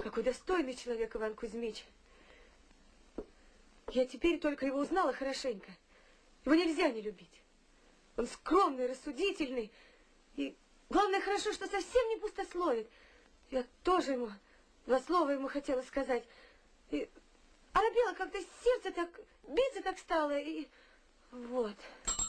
Какой достойный человек Иван Кузьмич. Я теперь только его узнала хорошенько. Его нельзя не любить. Он скромный, рассудительный. И главное, хорошо, что совсем не пустословит. Я тоже ему, 2 слова ему хотела сказать. И оробело как-то сердце так, биться так стало. И вот.